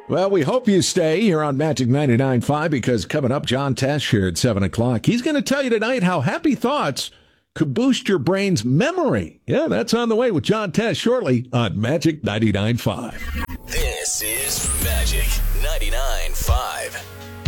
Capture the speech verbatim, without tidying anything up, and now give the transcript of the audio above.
Well, we hope you stay here on Magic ninety-nine point five because coming up, John Tesh here at seven o'clock. He's going to tell you tonight how happy thoughts could boost your brain's memory. Yeah, that's on the way with John Tesh shortly on Magic ninety-nine point five. This is Magic ninety-nine point five.